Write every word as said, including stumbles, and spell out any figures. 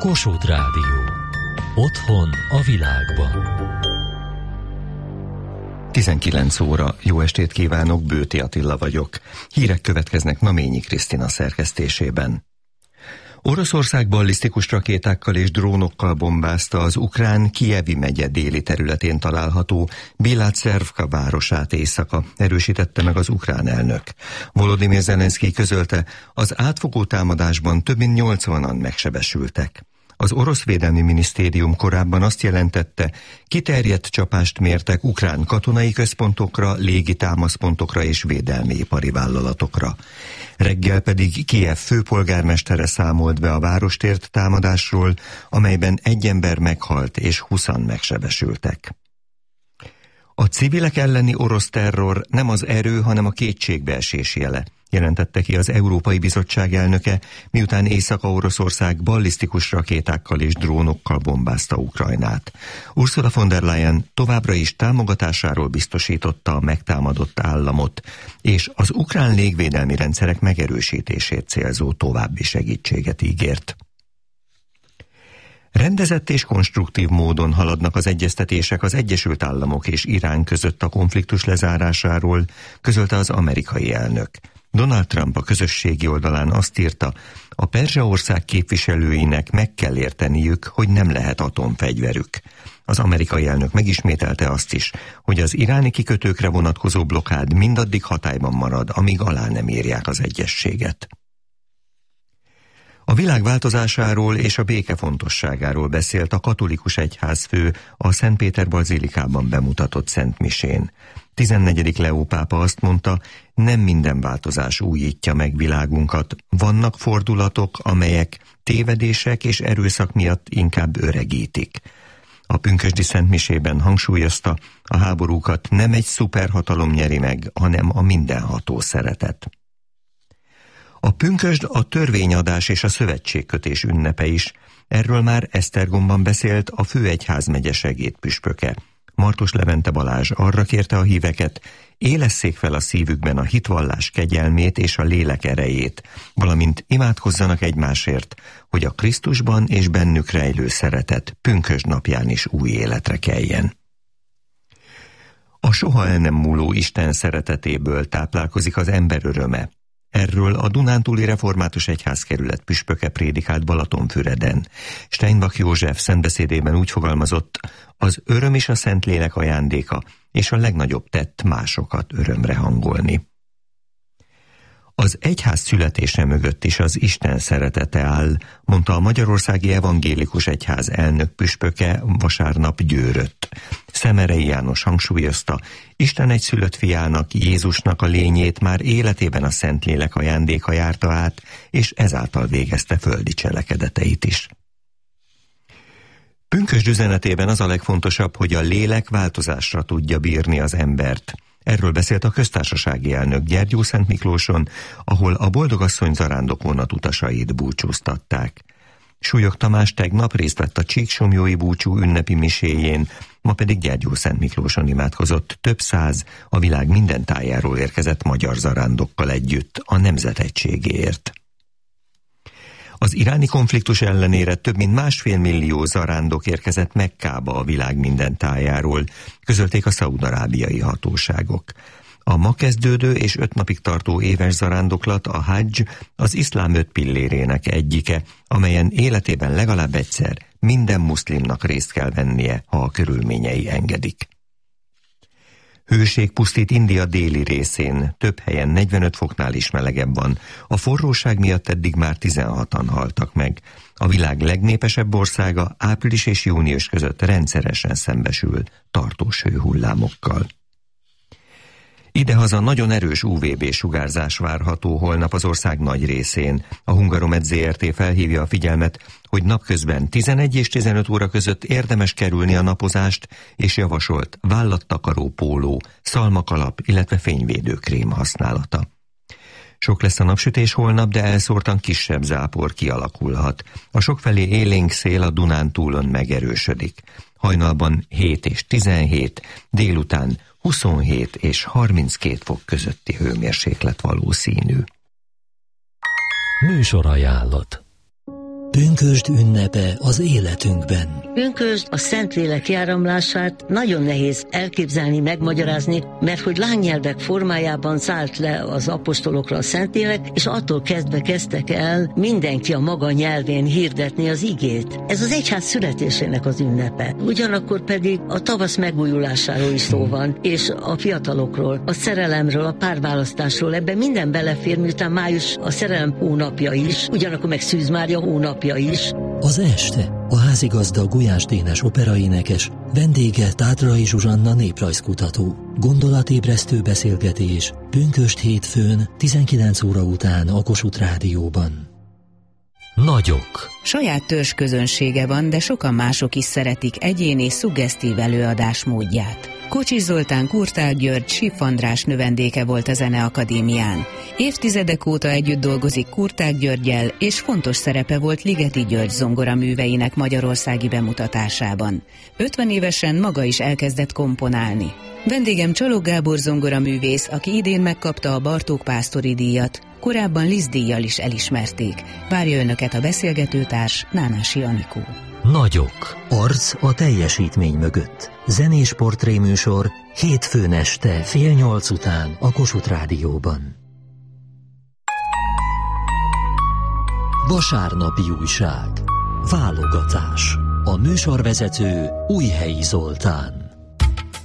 Kossuth Rádió. Otthon a világban. tizenkilenc óra. Jó estét kívánok, Bőti Attila vagyok. Hírek következnek Naményi Krisztina szerkesztésében. Oroszország ballisztikus rakétákkal és drónokkal bombázta az ukrán Kijevi megye déli területén található Bilacervka városát éjszaka, erősítette meg az ukrán elnök. Volodymyr Zelenszkij közölte, az átfogó támadásban több mint nyolcvanan megsebesültek. Az orosz védelmi minisztérium korábban azt jelentette, kiterjedt csapást mértek ukrán katonai központokra, légi támaszpontokra és védelmi ipari vállalatokra. Reggel pedig Kijev főpolgármestere számolt be a várostért támadásról, amelyben egy ember meghalt és húszan megsebesültek. A civilek elleni orosz terror nem az erő, hanem a kétségbeesés jele, jelentette ki az Európai Bizottság elnöke, miután Észak-Oroszország ballisztikus rakétákkal és drónokkal bombázta Ukrajnát. Ursula von der Leyen továbbra is támogatásáról biztosította a megtámadott államot, és az ukrán légvédelmi rendszerek megerősítését célzó további segítséget ígért. Rendezett és konstruktív módon haladnak az egyeztetések az Egyesült Államok és Irán között a konfliktus lezárásáról, közölte az amerikai elnök. Donald Trump a közösségi oldalán azt írta, a Perzsa-ország képviselőinek meg kell érteniük, hogy nem lehet atomfegyverük. Az amerikai elnök megismételte azt is, hogy az iráni kikötőkre vonatkozó blokkád mindaddig hatályban marad, amíg alá nem írják az egyezséget. A világ változásáról és a béke fontosságáról beszélt a katolikus egyházfő a Szentpéter bazilikában bemutatott szentmisén. tizennegyedik Leó pápa azt mondta, nem minden változás újítja meg világunkat, vannak fordulatok, amelyek tévedések és erőszak miatt inkább öregítik. A pünkösdi szentmisében hangsúlyozta, a háborúkat nem egy szuperhatalom nyeri meg, hanem a mindenható szeretet. A pünkösd a törvényadás és a szövetségkötés ünnepe is. Erről már Esztergomban beszélt a főegyházmegye segédpüspöke. Martos Levente Balázs arra kérte a híveket, élesszék fel a szívükben a hitvallás kegyelmét és a lélek erejét, valamint imádkozzanak egymásért, hogy a Krisztusban és bennük rejlő szeretet pünkösd napján is új életre keljen. A soha el nem múló Isten szeretetéből táplálkozik az ember öröme. Erről a Dunántúli Református Egyházkerület püspöke prédikált Balatonfüreden. Steinbach József szentbeszédében úgy fogalmazott, az öröm is a Szentlélek ajándéka, és a legnagyobb tett másokat örömre hangolni. Az egyház születése mögött is az Isten szeretete áll, mondta a Magyarországi Evangélikus Egyház elnök püspöke vasárnap Győrött. Szemerei János hangsúlyozta, Isten egyszülött fiának, Jézusnak a lényét már életében a Szentlélek ajándéka járta át, és ezáltal végezte földi cselekedeteit is. Pünkösd üzenetében az a legfontosabb, hogy a lélek változásra tudja bírni az embert. Erről beszélt a köztársasági elnök Gyergyószent Miklóson, ahol a Boldogasszony zarándokvonat utasait búcsúztatták. Súlyog Tamás tegnap részt vett a Csíksomjói búcsú ünnepi miséjén, ma pedig Gyergyószent Miklóson imádkozott több száz a világ minden tájáról érkezett magyar zarándokkal együtt a nemzet egységéért. Az iráni konfliktus ellenére több mint másfél millió zarándok érkezett Mekkába a világ minden tájáról, közölték a szaúd-arábiai hatóságok. A ma kezdődő és öt napig tartó éves zarándoklat, a hadzs, az iszlám öt pillérének egyike, amelyen életében legalább egyszer minden muszlimnak részt kell vennie, ha a körülményei engedik. Hőség pusztít India déli részén, több helyen negyvenöt foknál is melegebb van. A forróság miatt eddig már tizenhatan haltak meg. A világ legnépesebb országa április és június között rendszeresen szembesül tartós hőhullámokkal. Idehaza nagyon erős u vé bé sugárzás várható holnap az ország nagy részén. A Hungaromed zé er té felhívja a figyelmet, hogy napközben tizenegy és tizenöt óra között érdemes kerülni a napozást, és javasolt vállattakaró póló, szalmakalap, illetve fényvédőkrém használata. Sok lesz a napsütés holnap, de elszórtan kisebb zápor kialakulhat. A sokfelé élénk szél a Dunántúlon megerősödik. Hajnalban hét és tizenhét, délután huszonhét és harminckét fok közötti hőmérséklet valószínű. Műsorajánlat. Pünkösd ünnepe az életünkben. Pünkösd a Szentlélek járamlását nagyon nehéz elképzelni, megmagyarázni, mert hogy lángnyelvek formájában szállt le az apostolokra a Szentlélek, és attól kezdve kezdtek el mindenki a maga nyelvén hirdetni az igét. Ez az egyház születésének az ünnepe. Ugyanakkor pedig a tavasz megújulásáról is szó van, és a fiatalokról, a szerelemről, a párválasztásról, ebben minden belefér, miután május a szerelem hónapja is, ugyanakkor meg Szűz Mária hónapja is. Az este a házigazda Gulyás Dénes operaénekes, vendége Tátrai Zsuzsanna néprajzkutató. Gondolatébresztő beszélgetés pünkösd hétfőn tizenkilenc óra után a Kossuth Rádióban. Nagyok. Saját törzsközönsége van, de sokan mások is szeretik egyéni, szuggesztív előadás módját. Kocsis Zoltán Kurtág György Schiff András növendéke volt a Zeneakadémián. Évtizedek óta együtt dolgozik Kurtág Györggyel, és fontos szerepe volt Ligeti György zongoraműveinek magyarországi bemutatásában. ötven évesen maga is elkezdett komponálni. Vendégem Csalog Gábor zongoraművész, aki idén megkapta a Bartók Pásztori díjat, korábban Liszt díjjal is elismerték. Várja önöket a beszélgetőtárs, Nánási Anikó. Nagyok. Arc a teljesítmény mögött. Zenés portréműsor hétfőn este fél nyolc után a Kossuth Rádióban. Vasárnapi újság. Válogatás. A műsorvezető Újhelyi Zoltán.